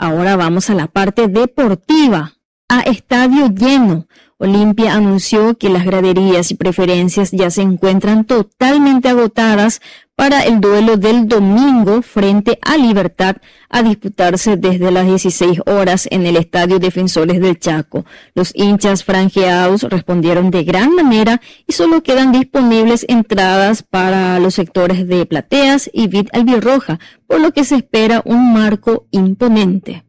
Ahora vamos a la parte deportiva. A estadio lleno, Olimpia anunció que las graderías y preferencias ya se encuentran totalmente agotadas para el duelo del domingo frente a Libertad, a disputarse desde las 16 horas en el Estadio Defensores del Chaco. Los hinchas franjeados respondieron de gran manera y solo quedan disponibles entradas para los sectores de plateas y vid albirroja, por lo que se espera un marco imponente.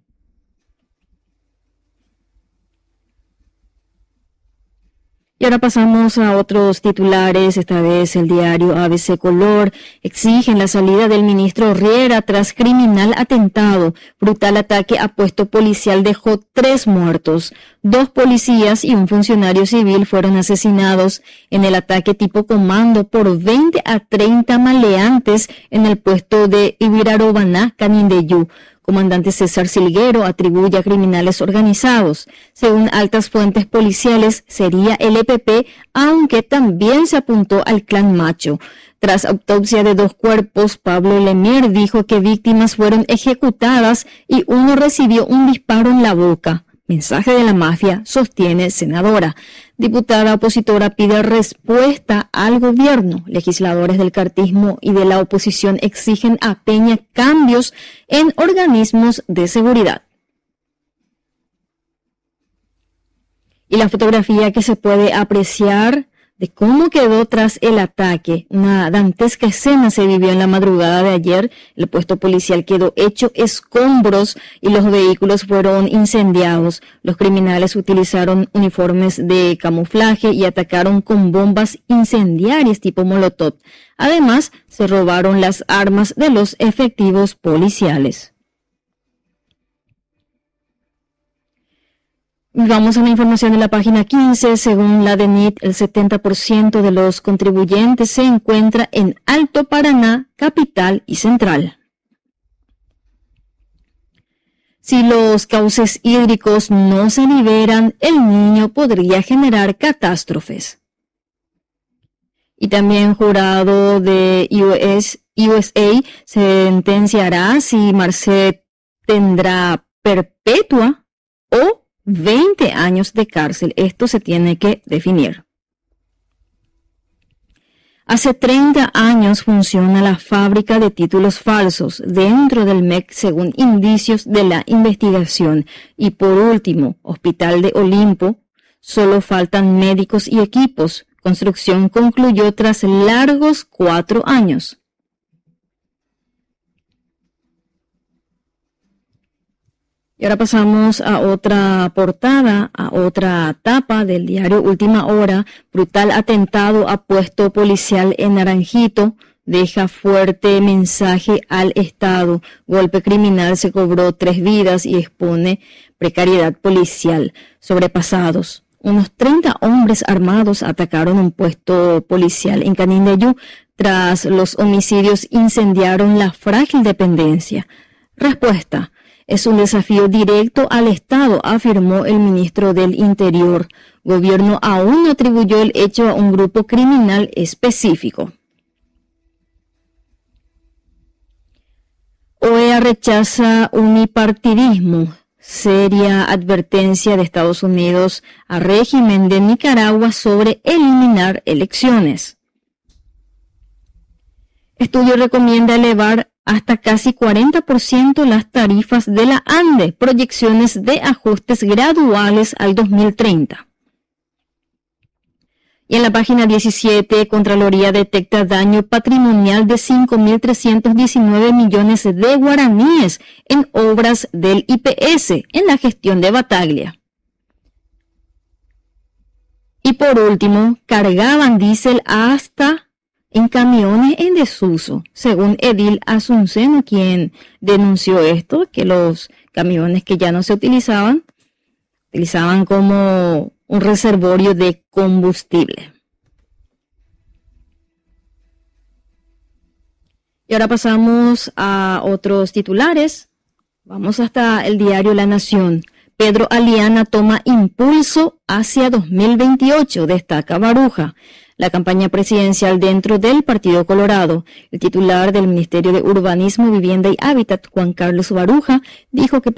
Y ahora pasamos a otros titulares, esta vez el diario ABC Color. Exigen la salida del ministro Riera tras criminal atentado. Brutal ataque a puesto policial dejó 3 muertos. 2 policías y un funcionario civil fueron asesinados en el ataque tipo comando por 20 a 30 maleantes en el puesto de Ibirarobaná, Canindeyú. Comandante César Silguero atribuye a criminales organizados. Según altas fuentes policiales, sería el EPP, aunque también se apuntó al clan Macho. Tras autopsia de 2 cuerpos, Pablo Lemier dijo que víctimas fueron ejecutadas y uno recibió un disparo en la boca. Mensaje de la mafia, sostiene senadora. Diputada opositora pide respuesta al gobierno. Legisladores del cartismo y de la oposición exigen a Peña cambios en organismos de seguridad. Y la fotografía que se puede apreciar de cómo quedó tras el ataque. Una dantesca escena se vivió en la madrugada de ayer. El puesto policial quedó hecho escombros y los vehículos fueron incendiados. Los criminales utilizaron uniformes de camuflaje y atacaron con bombas incendiarias tipo molotov. Además, se robaron las armas de los efectivos policiales. Vamos a la información de la página 15. Según la DENIT, el 70% de los contribuyentes se encuentra en Alto Paraná, capital y central. Si los cauces hídricos no se liberan, el Niño podría generar catástrofes. Y también jurado de USA sentenciará si Marcet tendrá perpetua o 20 años de cárcel. Esto se tiene que definir. Hace 30 años funciona la fábrica de títulos falsos dentro del MEC según indicios de la investigación. Y por último, Hospital de Olimpo, solo faltan médicos y equipos. Construcción concluyó tras largos 4 años. Y ahora pasamos a otra portada, a otra tapa del diario Última Hora. Brutal atentado a puesto policial en Naranjito. Deja fuerte mensaje al Estado. Golpe criminal se cobró 3 vidas y expone precariedad policial. Sobrepasados. Unos 30 hombres armados atacaron un puesto policial en Canindeyú. Tras los homicidios incendiaron la frágil dependencia. Respuesta. Es un desafío directo al Estado, afirmó el ministro del Interior. Gobierno aún no atribuyó el hecho a un grupo criminal específico. OEA rechaza unipartidismo. Seria advertencia de Estados Unidos al régimen de Nicaragua sobre eliminar elecciones. Estudio recomienda elevar hasta casi 40% las tarifas de la ANDE, proyecciones de ajustes graduales al 2030. Y en la página 17, Contraloría detecta daño patrimonial de 5.319 millones de guaraníes en obras del IPS en la gestión de Bataglia. Y por último, cargaban diésel hasta en camiones en desuso, según Edil Asunceno, quien denunció esto, que los camiones que ya no se utilizaban como un reservorio de combustible. Y ahora pasamos a otros titulares. Vamos hasta el diario La Nación. Pedro Aliana toma impulso hacia 2028, destaca Baruja. La campaña presidencial dentro del Partido Colorado. El titular del Ministerio de Urbanismo, Vivienda y Hábitat, Juan Carlos Baruja, dijo que